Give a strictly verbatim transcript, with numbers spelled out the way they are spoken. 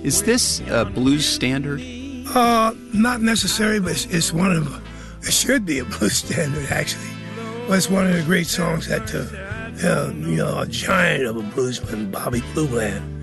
Is this a blues standard? Uh, not necessarily, but it's, it's one of it should be a blues standard actually. Well, it's one of the great songs that uh, uh, you know a giant of a bluesman, Bobby Blue Bland,